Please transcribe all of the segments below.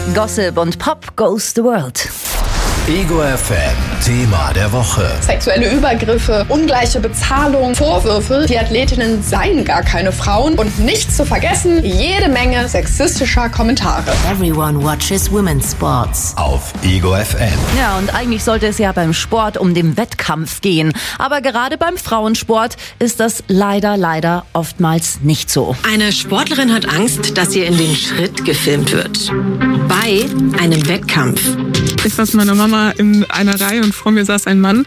Gossip und Pop goes the world. Ego FM, Thema der Woche. Sexuelle Übergriffe, ungleiche Bezahlung, Vorwürfe, die Athletinnen seien gar keine Frauen und nicht zu vergessen, jede Menge sexistischer Kommentare. Everyone watches women's sports. Auf Ego FM. Ja, und eigentlich sollte es ja beim Sport um den Wettkampf gehen. Aber gerade beim Frauensport ist das leider oftmals nicht so. Eine Sportlerin hat Angst, dass ihr in den Schritt gefilmt wird. Bei einem Wettkampf. Ich saß mit meiner Mama in einer Reihe und vor mir saß ein Mann,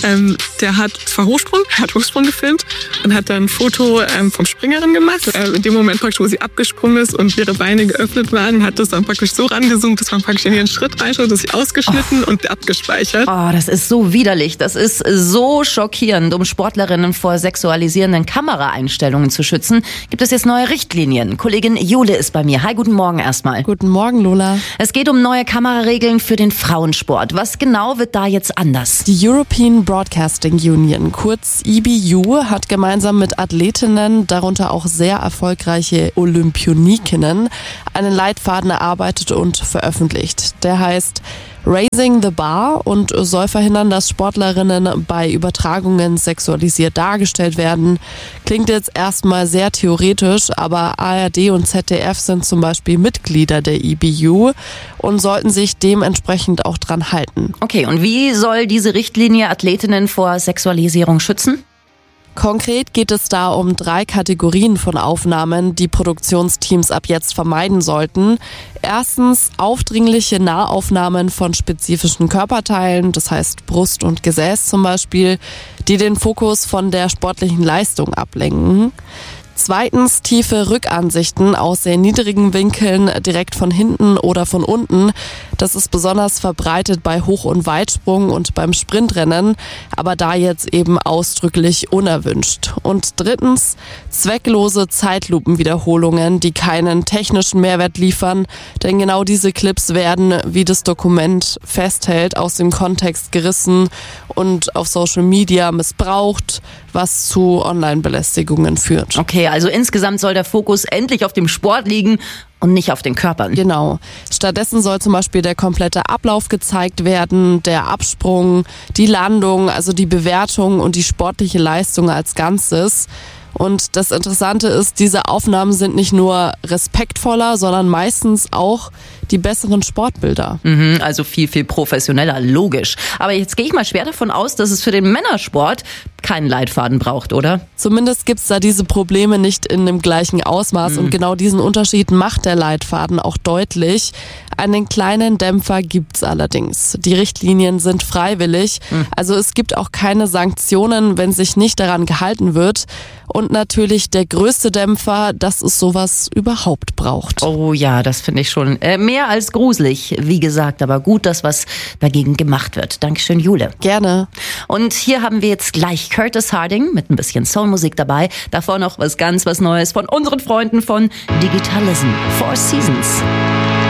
der hat Hochsprung gefilmt und hat dann ein Foto vom Springerin gemacht. In dem Moment praktisch, wo sie abgesprungen ist und ihre Beine geöffnet waren, hat das dann praktisch so rangezoomt, dass man praktisch in ihren Schritt reinschaut, das ist ausgeschnitten und abgespeichert. Oh, das ist so widerlich, das ist so schockierend. Um Sportlerinnen vor sexualisierenden Kameraeinstellungen zu schützen, gibt es jetzt neue Richtlinien. Kollegin Jule ist bei mir. Hi, guten Morgen erstmal. Guten Morgen, Lola. Es geht um neue Kameraregeln für den Frauensport. Was genau wird da jetzt anders? Die European Broadcasting Union, kurz EBU, hat gemeinsam mit Athletinnen, darunter auch sehr erfolgreiche Olympionikinnen, einen Leitfaden erarbeitet und veröffentlicht. Der heißt Raising the Bar und soll verhindern, dass Sportlerinnen bei Übertragungen sexualisiert dargestellt werden. Klingt jetzt erstmal sehr theoretisch, aber ARD und ZDF sind zum Beispiel Mitglieder der EBU und sollten sich dementsprechend auch dran halten. Okay, und wie soll diese Richtlinie Athletinnen vor Sexualisierung schützen? Konkret geht es da um 3 Kategorien von Aufnahmen, die Produktionsteams ab jetzt vermeiden sollten. Erstens aufdringliche Nahaufnahmen von spezifischen Körperteilen, das heißt Brust und Gesäß zum Beispiel, die den Fokus von der sportlichen Leistung ablenken. Zweitens tiefe Rückansichten aus sehr niedrigen Winkeln, direkt von hinten oder von unten. Das ist besonders verbreitet bei Hoch- und Weitsprung und beim Sprintrennen, aber da jetzt eben ausdrücklich unerwünscht. Und drittens zwecklose Zeitlupenwiederholungen, die keinen technischen Mehrwert liefern, denn genau diese Clips werden, wie das Dokument festhält, aus dem Kontext gerissen und auf Social Media missbraucht, was zu Online-Belästigungen führt. Okay, also insgesamt soll der Fokus endlich auf dem Sport liegen und nicht auf den Körpern. Genau. Stattdessen soll zum Beispiel der komplette Ablauf gezeigt werden, der Absprung, die Landung, also die Bewertung und die sportliche Leistung als Ganzes. Und das Interessante ist, diese Aufnahmen sind nicht nur respektvoller, sondern meistens auch die besseren Sportbilder. Also viel professioneller, logisch. Aber jetzt gehe ich mal schwer davon aus, dass es für den Männersport keinen Leitfaden braucht, oder? Zumindest gibt's da diese Probleme nicht in dem gleichen Ausmaß und genau diesen Unterschied macht der Leitfaden auch deutlich. Einen kleinen Dämpfer gibt's allerdings. Die Richtlinien sind freiwillig, also es gibt auch keine Sanktionen, wenn sich nicht daran gehalten wird. Und natürlich der größte Dämpfer, dass es sowas überhaupt braucht. Oh ja, das finde ich schon mehr als gruselig. Wie gesagt, aber gut, dass was dagegen gemacht wird. Dankeschön, Jule. Gerne. Und hier haben wir jetzt gleich Curtis Harding mit ein bisschen Soulmusik dabei. Davor noch was Neues von unseren Freunden von Digitalism. 4 Seasons.